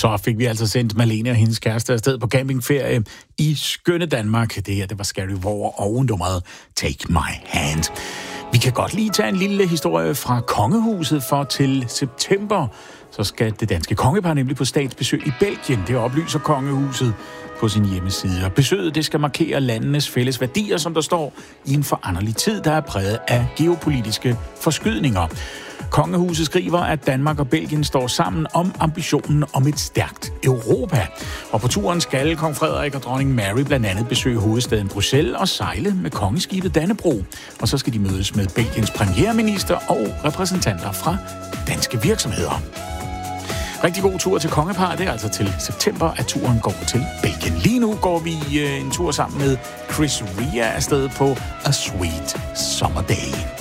Så fik vi altså sendt Malene og hendes kæreste afsted på campingferie i skønne Danmark. Det her, det var Scary War og nummeret Take My Hand. Vi kan godt lige tage en lille historie fra kongehuset, for til september så skal det danske kongepar nemlig på statsbesøg i Belgien. Det oplyser kongehuset på sin hjemmeside. Og besøget, det skal markere landenes fælles værdier, som der står, i en foranderlig tid, der er præget af geopolitiske forskydninger. Kongehuset skriver, at Danmark og Belgien står sammen om ambitionen om et stærkt Europa. Og på turen skal kong Frederik og dronning Mary blandt andet besøge hovedstaden Bruxelles og sejle med kongeskibet Dannebrog. Og så skal de mødes med Belgiens premierminister og repræsentanter fra danske virksomheder. Rigtig god tur til kongeparret. Det er altså til september, at turen går til Belgien. Lige nu går vi en tur sammen med Chris Rea afsted på A Sweet Summer Day.